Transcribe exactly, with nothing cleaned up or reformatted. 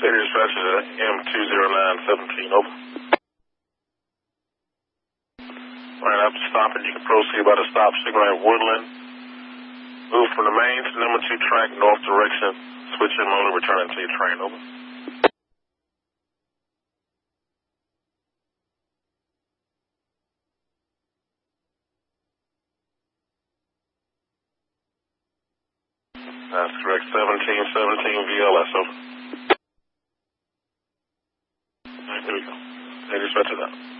City dispatch is at M two zero nine seventeen, over. Right after stopping, you can proceed by the stop signal at Woodland. Move from the main to number two track, north direction. Switch your motor, returning to your train, over. That's correct, seventeen seventeen V L S, over. All right, here we go. City dispatch is out.